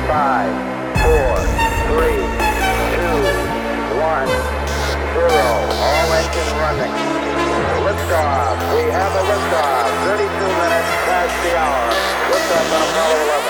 5, 4, 3, 2, 1, 0. All engine running. Liftoff. We have a liftoff. 32 minutes past the hour. Liftoff on Apollo 11.